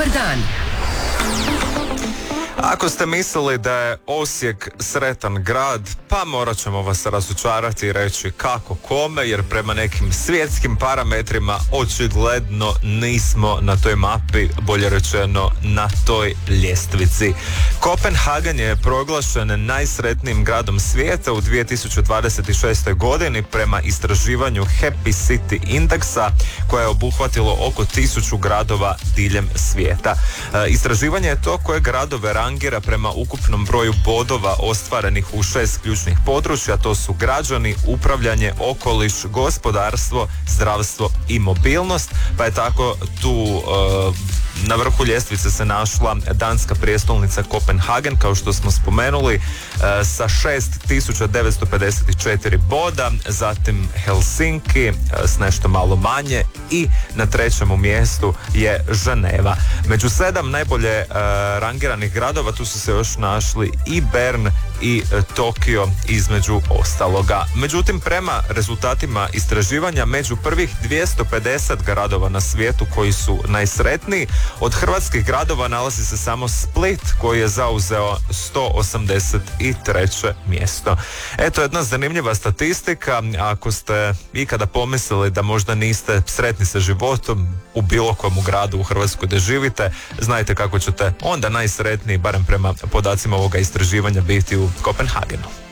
Dobar dan. Ako ste mislili da je Osijek sretan grad, pa morat ćemo vas razočarati i reći kako kome, jer prema nekim svjetskim parametrima očigledno nismo na toj mapi, bolje rečeno na toj ljestvici. Kopenhagen je proglašen najsretnijim gradom svijeta u 2026. godini prema istraživanju Happy City Indeksa, koje je obuhvatilo oko 1000 gradova diljem svijeta. Istraživanje je to koje gradove rangira prema ukupnom broju bodova ostvarenih u 6 ključnih područja, to su građani, upravljanje, okoliš, gospodarstvo, zdravstvo i mobilnost, pa je tako tu na vrhu ljestvice se našla danska prijestolnica Kopenhagen, kao što smo spomenuli, sa 6954 boda, zatim Helsinki s nešto malo manje i na trećemu mjestu je Ženeva. Među 7 najbolje rangiranih gradova tu su se još našli i Bern i Tokio između ostaloga. Međutim, prema rezultatima istraživanja, među prvih 250 gradova na svijetu koji su najsretniji, od hrvatskih gradova nalazi se samo Split koji je zauzeo 183. mjesto. Eto jedna zanimljiva statistika. Ako ste ikada pomislili da možda niste sretni sa životom u bilo kojem gradu u Hrvatskoj da živite, znajte kako ćete onda najsretniji, barem prema podacima ovoga istraživanja, biti u Kopenhagenu.